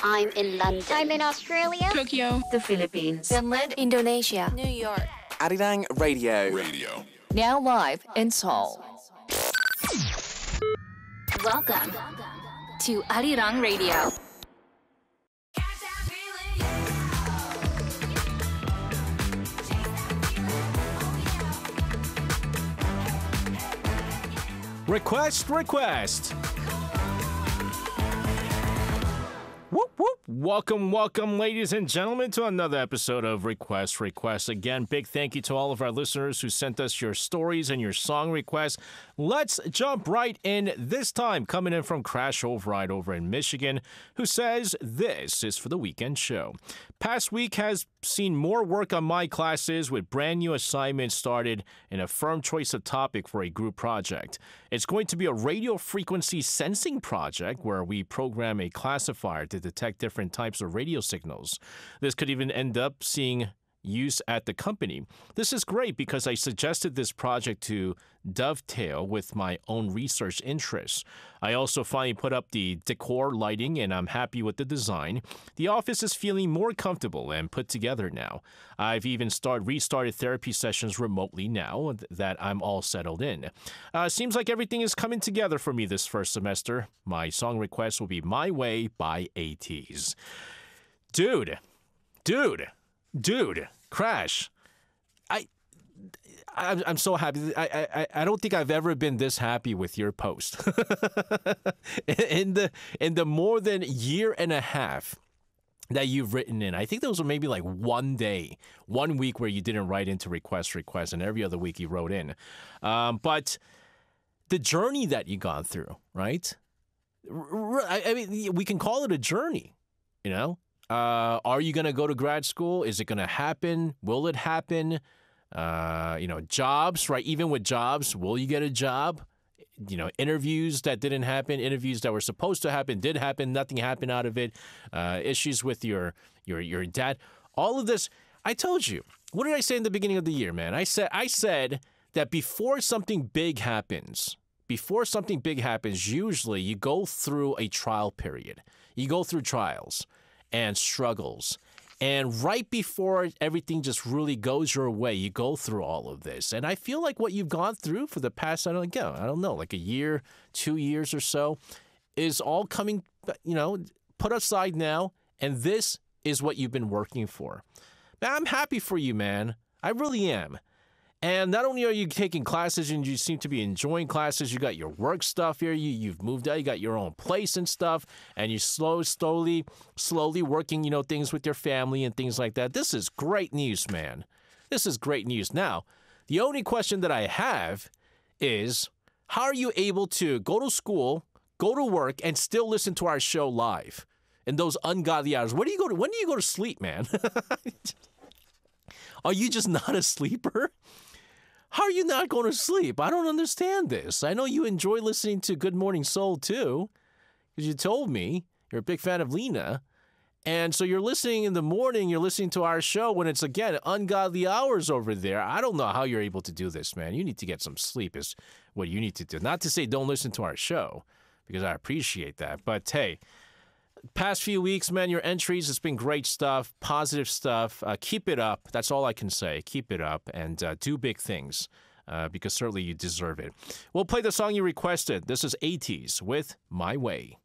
I'm in London. I'm in Australia. Tokyo. The Philippines. Finland. Indonesia. New York. Arirang Radio. Now live in Seoul. Welcome to Arirang Radio. Request. Whoop, whoop. Welcome, ladies and gentlemen, to another episode of Request. Again, big thank you to all of our listeners who sent us your stories and your song requests. Let's jump right in this time, coming in from Crash Override over in Michigan, who says this is for the weekend show. Past week has seen more work on my classes with brand new assignments started and a firm choice of topic for a group project. It's going to be a radio frequency sensing project where we program a classifier to detect different types of radio signals. This could even end up seeing use at the company. This is great because I suggested this project to dovetail with my own research interests. I also finally put up the decor lighting and I'm happy with the design. The office is feeling more comfortable and put together now. I've even restarted therapy sessions remotely now that I'm all settled in. Seems like everything is coming together for me this first semester. My song request will be My Way by ATEEZ. Dude, Crash, I'm so happy. I don't think I've ever been this happy with your post. in the more than year and a half that you've written in, I think there was maybe like 1 week where you didn't write into request, and every other week you wrote in. But the journey that you gone through, right? I mean, we can call it a journey, you know? Are you going to go to grad school? Is it going to happen? Will it happen? Jobs, right? Even with jobs, will you get a job? Interviews that didn't happen, interviews that were supposed to happen, did happen, nothing happened out of it. Issues with your dad. All of this, I told you. What did I say in the beginning of the year, man? I said that before something big happens, usually you go through a trial period. You go through trials and struggles. And right before everything just really goes your way, you go through all of this. And I feel like what you've gone through for the past, I don't know, like a year, 2 years or so, is all coming, put aside now. And this is what you've been working for. Man, I'm happy for you, man. I really am. And not only are you taking classes and you seem to be enjoying classes, you got your work stuff here, you've moved out, you got your own place and stuff, and you're slowly working, things with your family and things like that. This is great news, man. This is great news. Now, the only question that I have is, how are you able to go to school, go to work, and still listen to our show live in those ungodly hours? When do you go to sleep, man? Are you just not a sleeper? How are you not going to sleep? I don't understand this. I know you enjoy listening to Good Morning Seoul too, because you told me you're a big fan of Lena. And so you're listening in the morning, you're listening to our show when it's, again, ungodly hours over there. I don't know how you're able to do this, man. You need to get some sleep is what you need to do. Not to say don't listen to our show, because I appreciate that. But hey, past few weeks, man, your entries, it's been great stuff, positive stuff. Keep it up. That's all I can say. Keep it up and do big things because certainly you deserve it. We'll play the song you requested. This is ATEEZ with My Way.